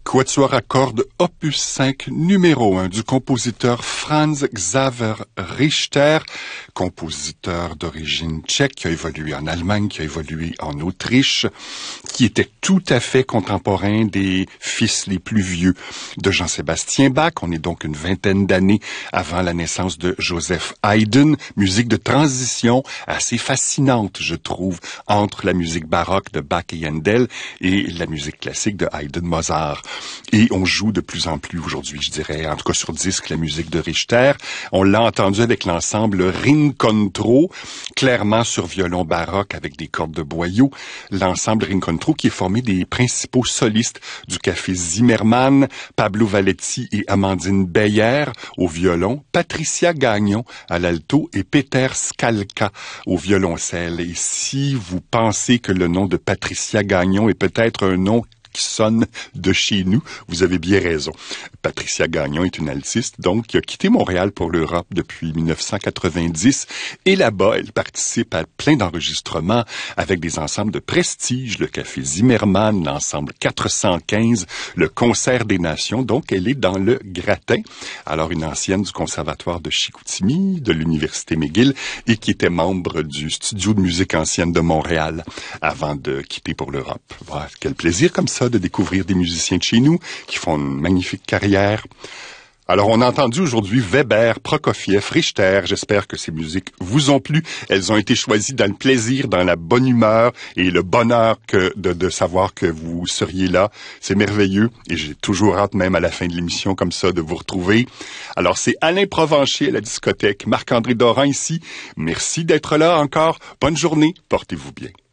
Quatuor à cordes opus 5 numéro 1 du compositeur Franz Xaver Richter, compositeur d'origine tchèque qui a évolué en Allemagne, qui a évolué en Autriche, qui était tout à fait contemporain des fils les plus vieux de Jean-Sébastien Bach. On est donc une vingtaine d'années avant la naissance de Joseph Haydn, musique de transition assez fascinante, je trouve, entre la musique baroque de Bach et Handel et la musique classique de Haydn-Mozart. Et on joue de plus en plus aujourd'hui, je dirais, en tout cas sur disque, la musique de Richter. On l'a entendu avec l'ensemble Rincontro, clairement sur violon baroque avec des cordes de boyau. L'ensemble Rincontro qui est formé des principaux solistes du Café Zimmermann, Pablo Valetti et Amandine Beyer au violon, Patricia Gagnon à l'alto et Peter Skalka au violoncelle. Et si vous pensez que le nom de Patricia Gagnon est peut-être un nom qui sonne de chez nous, vous avez bien raison. Patricia Gagnon est une altiste, donc, qui a quitté Montréal pour l'Europe depuis 1990. Et là-bas, elle participe à plein d'enregistrements avec des ensembles de prestige, le Café Zimmermann, l'ensemble 415, le Concert des Nations. Donc, elle est dans le gratin. Alors, une ancienne du Conservatoire de Chicoutimi, de l'Université McGill, et qui était membre du Studio de musique ancienne de Montréal avant de quitter pour l'Europe. Voilà, quel plaisir comme ça de découvrir des musiciens de chez nous qui font une magnifique carrière. Alors, on a entendu aujourd'hui Weber, Prokofiev, Richter. J'espère que ces musiques vous ont plu. Elles ont été choisies dans le plaisir, dans la bonne humeur et le bonheur de savoir que vous seriez là. C'est merveilleux et j'ai toujours hâte, même à la fin de l'émission comme ça, de vous retrouver. Alors, c'est Alain Provencher à la discothèque, Marc-André Doran ici. Merci d'être là encore. Bonne journée. Portez-vous bien.